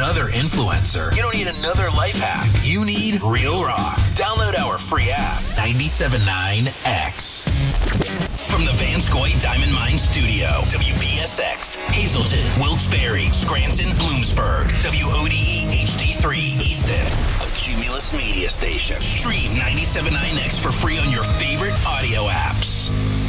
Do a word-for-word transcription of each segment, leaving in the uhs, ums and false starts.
another influencer. You don't need another life hack. You need Real Rock. Download our free app, ninety-seven point nine X. From the Vanscoy Diamond Mine Studio, W P S X, Hazleton, Wilkes-Barre, Scranton, Bloomsburg, W O D E H D three, Easton, a Cumulus media station. Stream ninety-seven point nine X for free on your favorite audio apps.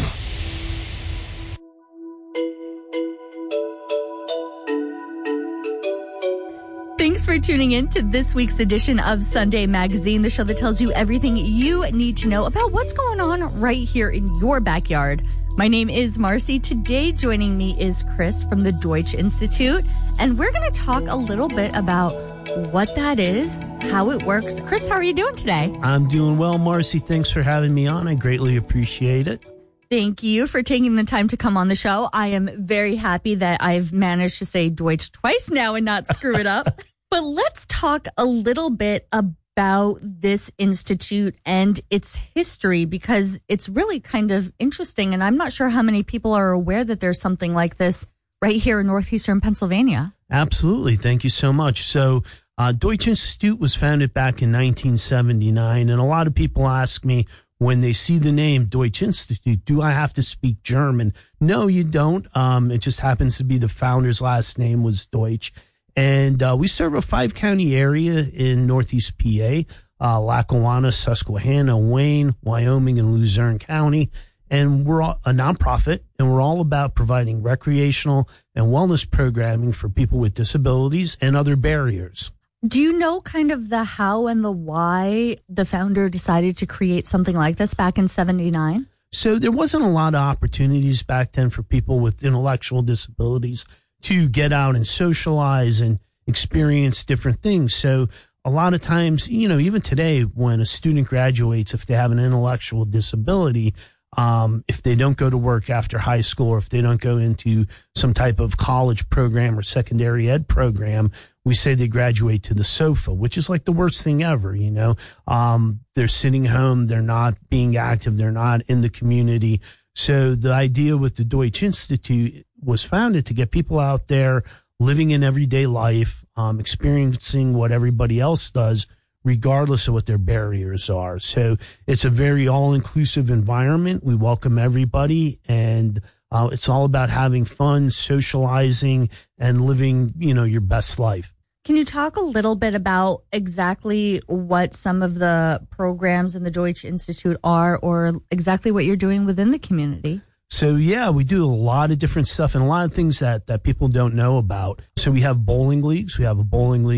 Thanks for tuning in to this week's edition of Sunday Magazine, the show that tells you everything you need to know about what's going on right here in your backyard. My name is Marcy. Today joining me is Chris from the Deutsch Institute, and we're going to talk a little bit about what that is, how it works. Chris, how are you doing today? I'm doing well, Marcy. Thanks for having me on. I greatly appreciate it. Thank you for taking the time to come on the show. I am very happy that I've managed to say Deutsch twice now and not screw it up. But let's talk a little bit about this institute and its history, because it's really kind of interesting. And I'm not sure how many people are aware that there's something like this right here in northeastern Pennsylvania. Absolutely. Thank you so much. So uh, Deutsch Institute was founded back in nineteen seventy-nine. And a lot of people ask me when they see the name Deutsch Institute, do I have to speak German? No, you don't. Um, it just happens to be the founder's last name was Deutsch. And uh, we serve a five-county area in northeast P A, uh, Lackawanna, Susquehanna, Wayne, Wyoming, and Luzerne County. And we're all, a nonprofit, and we're all about providing recreational and wellness programming for people with disabilities and other barriers. Do you know kind of the how and the why the founder decided to create something like this back in seventy-nine? So there wasn't a lot of opportunities back then for people with intellectual disabilities to get out and socialize and experience different things. So a lot of times, you know, even today when a student graduates, if they have an intellectual disability, um, if they don't go to work after high school, or if they don't go into some type of college program or secondary ed program, we say they graduate to the sofa, which is like the worst thing ever. You know, um, they're sitting home, they're not being active, they're not in the community. So the idea with the Deutsch Institute was founded to get people out there living in everyday life, um, experiencing what everybody else does, regardless of what their barriers are. So it's a very all-inclusive environment. We welcome everybody, and uh, it's all about having fun, socializing, and living, you know, your best life. Can you talk a little bit about exactly what some of the programs in the Deutsch Institute are, or exactly what you're doing within the community? So, yeah, we do a lot of different stuff and a lot of things that, that people don't know about. So we have bowling leagues. We have a bowling league